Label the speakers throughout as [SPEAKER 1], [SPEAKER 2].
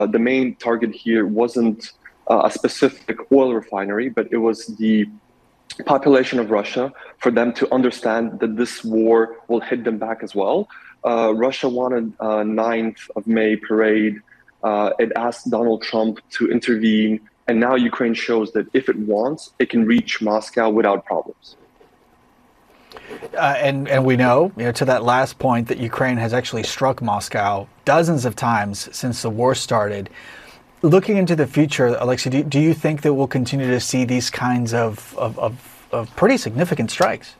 [SPEAKER 1] the main target here wasn't a specific oil refinery, but it was the population of Russia, for them to understand that this war will hit them back as well. Russia wanted a 9th of May parade. It asked Donald Trump to intervene. And now Ukraine shows that if it wants, it can reach Moscow without problems.
[SPEAKER 2] And we know, to that last point, that Ukraine has actually struck Moscow dozens of times since the war started. Looking into the future, Alexei, do you think that we'll continue to see these kinds of pretty significant strikes?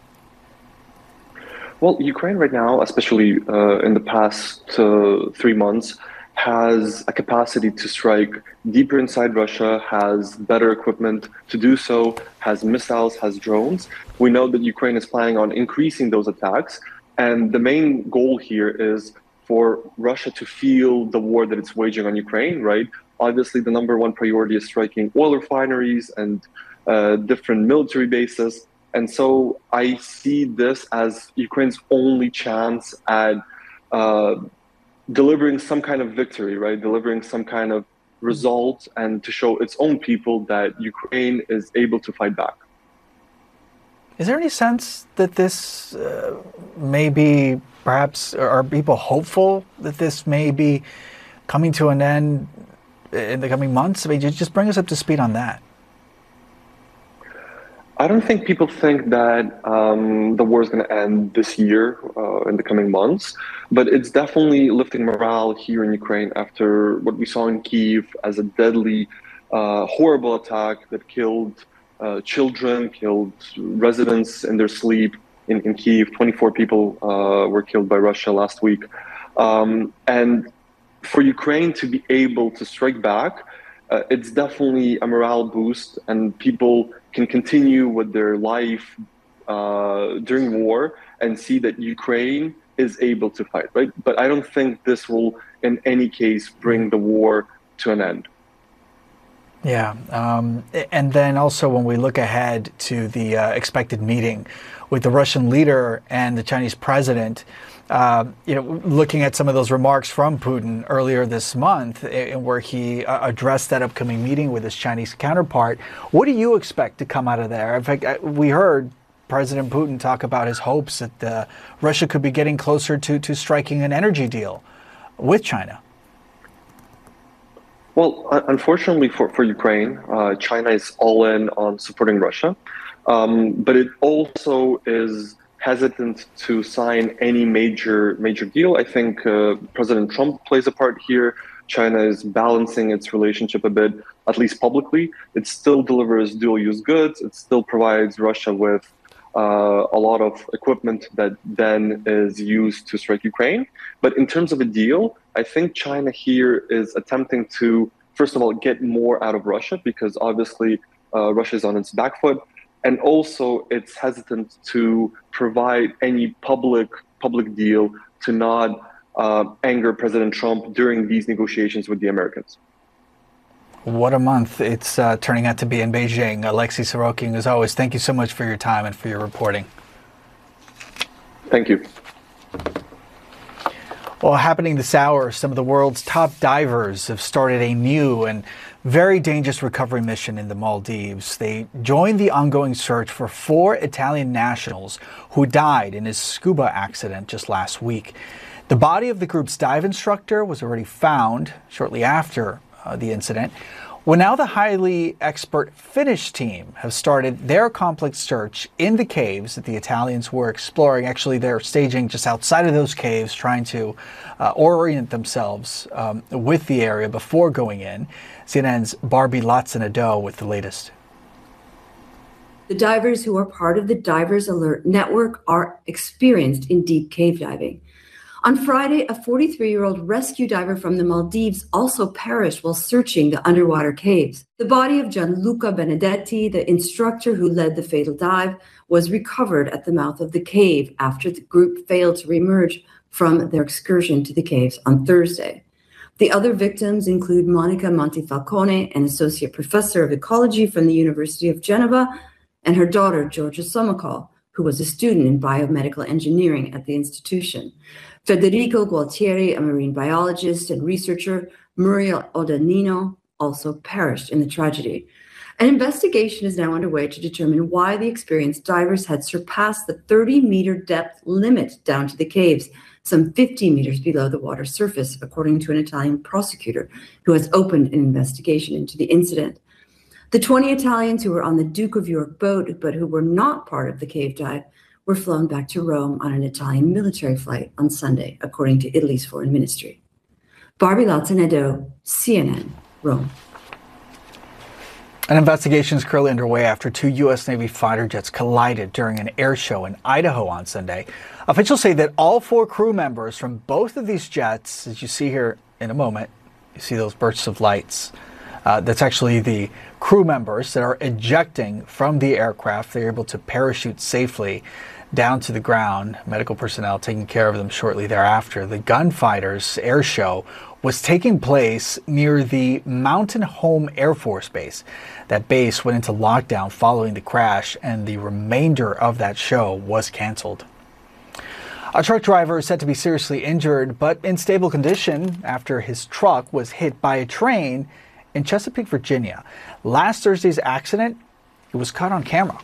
[SPEAKER 1] Well, Ukraine right now, especially in the past 3 months, has a capacity to strike deeper inside Russia, has better equipment to do so, has missiles, has drones. We know that Ukraine is planning on increasing those attacks. And the main goal here is for Russia to feel the war that it's waging on Ukraine, right? Obviously, the #1 priority is striking oil refineries and different military bases. And so I see this as Ukraine's only chance at delivering some kind of victory, right? Delivering some kind of result, and to show its own people that Ukraine is able to fight back.
[SPEAKER 2] Is there any sense that this may be, perhaps, are people hopeful that this may be coming to an end in the coming months? I mean, just bring us up to speed on that.
[SPEAKER 1] I don't think people think that the war is going to end this year, in the coming months, but it's definitely lifting morale here in Ukraine after what we saw in Kyiv as a deadly, horrible attack that killed children, killed residents in their sleep in Kyiv. 24 people were killed by Russia last week. And for Ukraine to be able to strike back, it's definitely a morale boost, and people can continue with their life during war and see that Ukraine is able to fight, right? But I don't think this will, in any case, bring the war to an end.
[SPEAKER 2] Yeah. And then also when we look ahead to the expected meeting with the Russian leader and the Chinese president, looking at some of those remarks from Putin earlier this month, where he addressed that upcoming meeting with his Chinese counterpart, what do you expect to come out of there? In fact, we heard President Putin talk about his hopes that Russia could be getting closer to striking an energy deal with China.
[SPEAKER 1] Well, unfortunately for Ukraine, China is all in on supporting Russia, but it also is hesitant to sign any major deal. I think President Trump plays a part here. China is balancing its relationship a bit, at least publicly. It still delivers dual-use goods. It still provides Russia with a lot of equipment that then is used to strike Ukraine. But in terms of a deal, I think China here is attempting to, first of all, get more out of Russia, because obviously Russia is on its back foot. And also, it's hesitant to provide any public deal to not anger President Trump during these negotiations with the Americans.
[SPEAKER 2] What a month it's turning out to be in Beijing. Alexei Sorokin, as always, thank you so much for your time and for your reporting.
[SPEAKER 1] Thank you.
[SPEAKER 2] Well, happening this hour, some of the world's top divers have started a new and very dangerous recovery mission in the Maldives. They joined the ongoing search for 4 Italian nationals who died in a scuba accident just last week. The body of the group's dive instructor was already found shortly after the incident. Well, now the highly expert Finnish team have started their complex search in the caves that the Italians were exploring. Actually, they're staging just outside of those caves, trying to orient themselves with the area before going in. CNN's Barbie Latzenado with the latest.
[SPEAKER 3] The divers who are part of the Divers Alert Network are experienced in deep cave diving. On Friday, a 43-year-old rescue diver from the Maldives also perished while searching the underwater caves. The body of Gianluca Benedetti, the instructor who led the fatal dive, was recovered at the mouth of the cave after the group failed to reemerge from their excursion to the caves on Thursday. The other victims include Monica Montifalcone, an associate professor of ecology from the University of Geneva, and her daughter, Georgia Somakol, who was a student in biomedical engineering at the institution. Federico Gualtieri, a marine biologist and researcher Muriel Odanino also perished in the tragedy. An investigation is now underway to determine why the experienced divers had surpassed the 30-meter depth limit down to the caves, some 50 meters below the water surface, according to an Italian prosecutor who has opened an investigation into the incident. The 20 Italians who were on the Duke of York boat, but who were not part of the cave dive, were flown back to Rome on an Italian military flight on Sunday, according to Italy's foreign ministry. Barbie Lazanedo, CNN, Rome.
[SPEAKER 2] An investigation is currently underway after 2 U.S. Navy fighter jets collided during an air show in Idaho on Sunday. Officials say that all 4 crew members from both of these jets, as you see here in a moment, you see those bursts of lights. That's actually the crew members that are ejecting from the aircraft. They're able to parachute safely down to the ground. Medical personnel taking care of them shortly thereafter. The gunfighters air show was taking place near the Mountain Home Air Force Base. That base went into lockdown following the crash, and the remainder of that show was canceled. A truck driver is said to be seriously injured but in stable condition after his truck was hit by a train in Chesapeake, Virginia. Last Thursday's accident, it was caught on camera.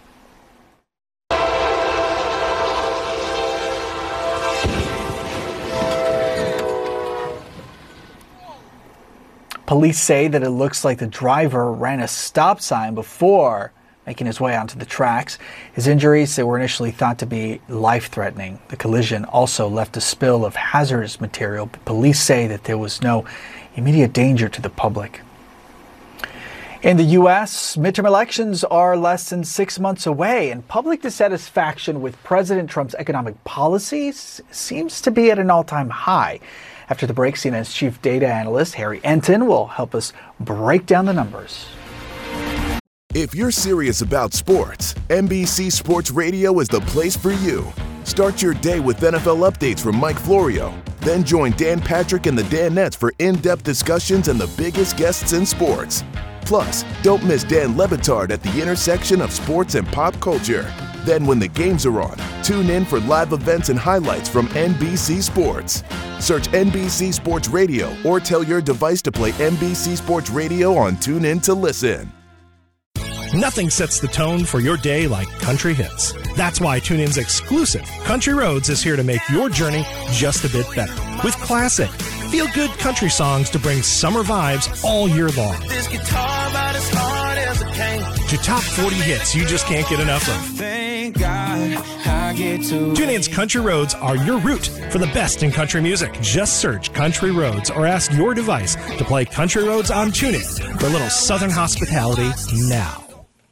[SPEAKER 2] Police say that it looks like the driver ran a stop sign before making his way onto the tracks. His injuries, they were initially thought to be life-threatening. The collision also left a spill of hazardous material, but police say that there was no immediate danger to the public. In the U.S., midterm elections are less than 6 months away, and public dissatisfaction with President Trump's economic policies seems to be at an all-time high. After the break, CNN's chief data analyst, Harry Enton, will help us break down the numbers.
[SPEAKER 4] If you're serious about sports, NBC Sports Radio is the place for you. Start your day with NFL updates from Mike Florio. Then join Dan Patrick and the Danettes for in-depth discussions and the biggest guests in sports. Plus, don't miss Dan Le Batard at the intersection of sports and pop culture. Then when the games are on, tune in for live events and highlights from NBC Sports. Search NBC Sports Radio or tell your device to play NBC Sports Radio on TuneIn to listen.
[SPEAKER 5] Nothing sets the tone for your day like country hits. That's why TuneIn's exclusive Country Roads is here to make your journey just a bit better. With classic, feel-good country songs to bring summer vibes all year long. This guitar about as hard as it can. To top 40 hits you just can't get enough of. Thank God I get to. TuneIn's Country Roads are your route for the best in country music. Just search Country Roads or ask your device to play Country Roads on TuneIn for a little southern hospitality now.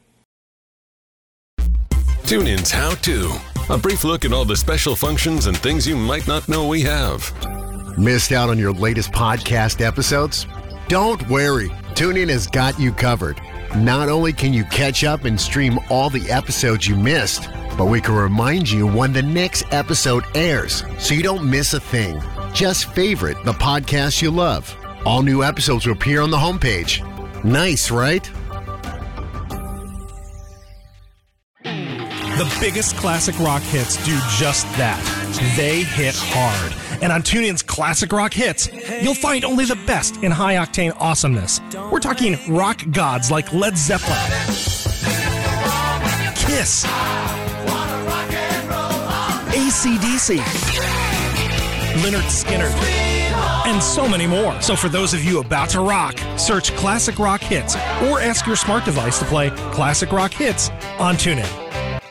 [SPEAKER 6] TuneIn's How To. A brief look at all the special functions and things you might not know we have.
[SPEAKER 7] Missed out on your latest podcast episodes? Don't worry. TuneIn has got you covered. Not only can you catch up and stream all the episodes you missed, but we can remind you when the next episode airs so you don't miss a thing. Just favorite the podcast you love. All new episodes will appear on the homepage. Nice, right?
[SPEAKER 5] The biggest classic rock hits do just that. They hit hard. And on TuneIn's Classic Rock Hits, you'll find only the best in high-octane awesomeness. We're talking rock gods like Led Zeppelin, Kiss, AC/DC, Lynyrd Skynyrd, and so many more. So for those of you about to rock, search Classic Rock Hits or ask your smart device to play Classic Rock Hits on TuneIn.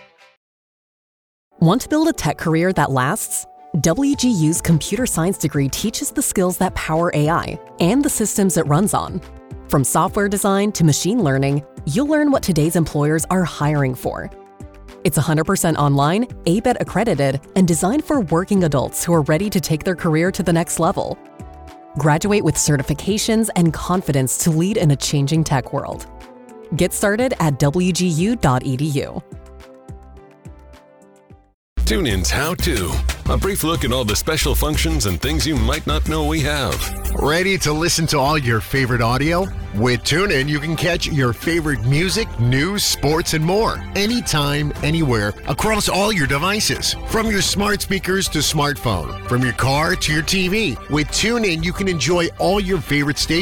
[SPEAKER 8] Want to build a tech career that lasts? WGU's computer science degree teaches the skills that power AI and the systems it runs on. From software design to machine learning, you'll learn what today's employers are hiring for. It's 100% online, ABET accredited, and designed for working adults who are ready to take their career to the next level. Graduate with certifications and confidence to lead in a changing tech world. Get started at wgu.edu.
[SPEAKER 6] TuneIn's How To. A brief look at all the special functions and things you might not know we have.
[SPEAKER 7] Ready to listen to all your favorite audio? With TuneIn, you can catch your favorite music, news, sports, and more anytime, anywhere, across all your devices. From your smart speakers to smartphone, from your car to your TV. With TuneIn, you can enjoy all your favorite stations